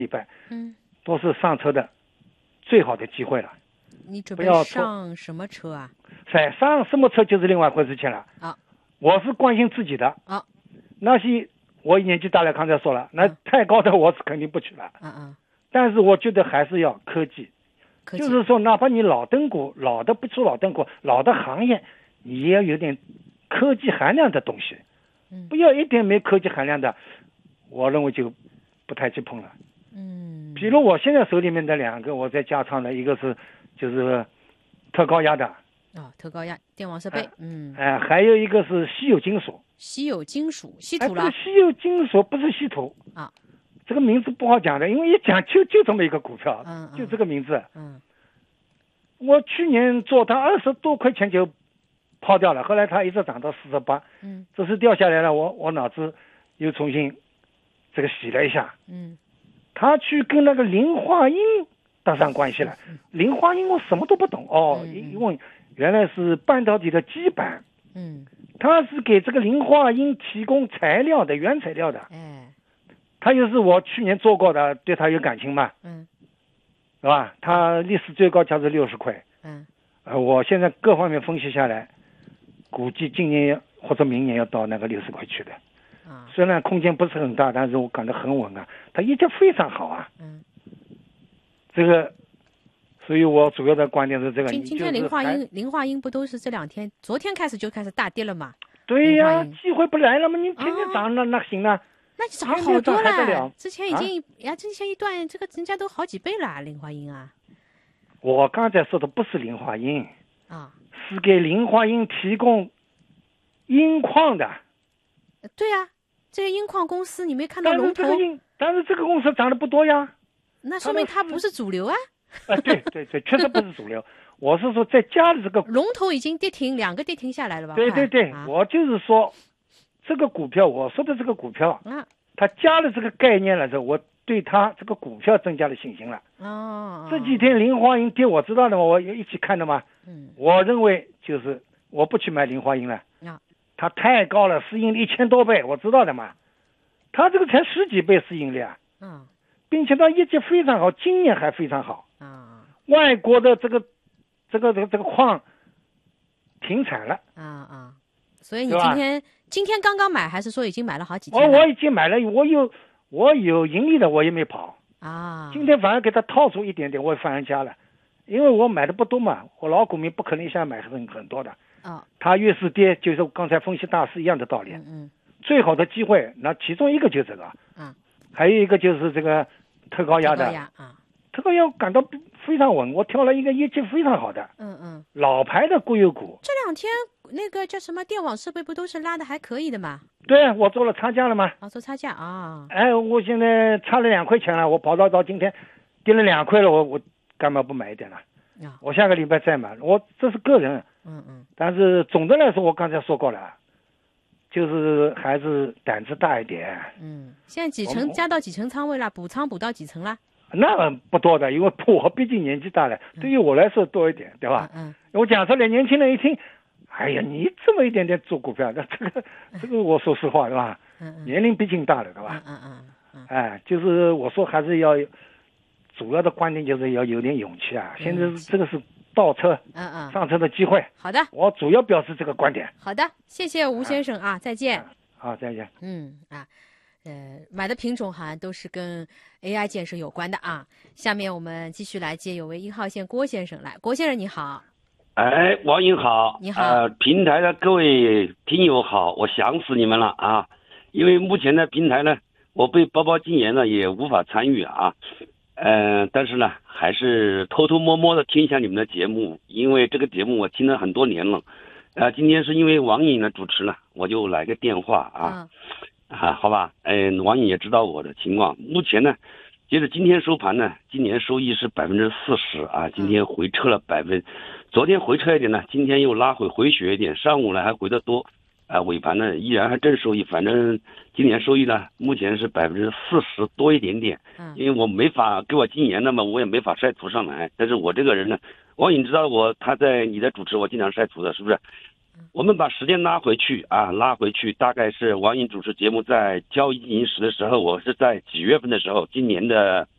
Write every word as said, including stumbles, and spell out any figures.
礼拜， 嗯， 都是上车的最好的机会了。 你准备不要上什么车啊？ 在上什么车就是另外一回事情了。 啊， 我是关心自己的。 啊， 那些我年纪大了，刚才说了，那太高的我是肯定不去了。 嗯嗯， 但是我觉得还是要科技， 科技就是说，哪怕你老灯股、老的不出老灯股、老的行业，你也要有点科技含量的东西， 嗯不要一点没科技含量的，我认为就不太去碰了。 嗯， 比如我现在手里面的两个，我在加仓的，一个是就是特高压的， 哦，特高压电网设备，嗯， 哎、还有一个是稀有金属。 稀有金属稀哎， 土了这个稀有金属不是稀土啊， 这个名字不好讲的，因为一讲就就这么一个股票， 嗯嗯就这个名字。 嗯我去年做它二十多块钱就抛掉了，后来它一直涨到四十八， 嗯这次掉下来了，我我脑子又重新这个洗了一下， 嗯它去跟那个磷化铟搭上关系了。磷化铟我什么都不懂哦， 嗯嗯因为原来是半导体的基板， 嗯， 它是给这个磷化铟提供材料的原材料的。 哎， 它又是我去年做过的，对它有感情嘛， 嗯是吧？它历史最高价是六十块， 嗯呃，我现在各方面分析下来，估计今年或者明年要到那个六十块去的。 啊， 虽然空间不是很大，但是我感觉很稳啊，它业绩非常好啊。 嗯， 这个，所以我主要的观点是这个。 今今天你就是还磷化铟磷化铟不都是这两天昨天开始就开始大跌了嘛？ 对呀、 磷化铟机会不来了吗？你天天涨那、那行啊。 那涨好多天天涨还得了。 了，之前已经呀，之前一段这个人家都好几倍了，磷化铟啊我刚才说的不是磷化铟， 啊， 是给磷化铟提供铟矿的。 呃对啊，这些铟矿公司你没看到但是龙头， 这个铟，但是这个公司涨得不多呀。 那说明它不是主流啊。 啊，对对对，确实不是主流。我是说在加的这个， 龙头已经跌停，两个跌停下来了吧？ 对对对， 啊、 我就是说，这个股票，我说的这个股票， 啊它加了这个概念了之后，我对它这个股票增加了信心了。 哦， 这几天磷化铟跌，我知道的嘛，我一起看的嘛。 嗯， 我认为就是我不去买磷化铟了， 啊， 它太高了，市盈率一千多倍，我知道的嘛。它这个才十几倍市盈率啊， 嗯并且它业绩非常好，今年还非常好。 啊外国的这个这个这个这个矿停产了。 啊啊，所以你对吧今天今天刚刚买，还是说已经买了好几天了？ 我我已经买了，我有我有盈利的，我也没跑。 啊， 今天反而给它套出一点点，我反而加了，因为我买的不多嘛，我老股民不可能一下买很很多的。 哦， 它越是跌，就是刚才分析大师一样的道理。 嗯嗯最好的机会，那其中一个就是这个， 啊， 还有一个就是这个特高压的。 特高压啊， 特高压我感到非常稳，我挑了一个业绩非常好的嗯嗯， 老牌的国有股。 这两天那个叫什么电网设备不都是拉的还可以的嘛？ 对，我做了差价了嘛。 啊，做差价啊， 哎，我现在差了两块钱了，我跑到到今天跌了两块了，我我干嘛不买一点呢？ 啊， 我下个礼拜再买。我这是个人， 嗯嗯但是总的来说，我刚才说过了，就是还是胆子大一点。 嗯，现在几成加到几成仓位了？补仓补到几成了？ 那不多的，因为我毕竟年纪大了，对于我来说多一点，对吧？ 嗯我讲出来，年轻人一听，哎呀，你这么一点点做股票，那这个这个，我说实话，对吧？ 嗯嗯年龄毕竟大了，对吧？ 嗯嗯嗯哎，就是我说还是要，主要的观点就是要有点勇气啊。现在这个是倒车嗯嗯， 上车的机会， 好的我主要表示这个观点。 好的，谢谢吴先生啊，再见。 好，再见。 嗯啊，呃，买的品种好像都是跟 A I 建设有关的啊。下面我们继续来接有位一号线郭先生来，郭先生你好。 哎，王英好， 你好呃，平台的各位听友好，我想死你们了啊！因为目前的平台呢，我被包包禁言了，也无法参与啊。嗯、呃，但是呢，还是偷偷摸摸的听一下你们的节目，因为这个节目我听了很多年了。呃，今天是因为王颖的主持呢，我就来个电话啊。 嗯、 啊，好吧，嗯、呃，王颖也知道我的情况。目前呢，接着今天收盘呢，今年收益是百分之四十啊，今天回撤了百分，昨天回撤一点呢，今天又拉回回血一点，上午呢还回得多，啊，尾盘呢依然还正收益，反正今年收益呢目前是百分之四十多一点点，因为我没法给我禁言的嘛，我也没法晒图上来，但是我这个人呢，王颖知道我他在你的主持我经常晒图的，是不是？ 我们把时间拉回去啊，拉回去，大概是王颖主持节目在交易进行时的时候，我是在几月份的时候？今年的